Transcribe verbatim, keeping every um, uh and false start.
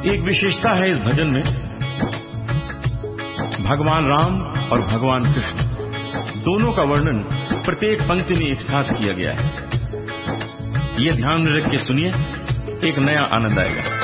एक विशेषता है इस भजन में, भगवान राम और भगवान कृष्ण दोनों का वर्णन प्रत्येक पंक्ति में एक साथ किया गया है। ये ध्यान में रख के सुनिए, एक नया आनंद आएगा।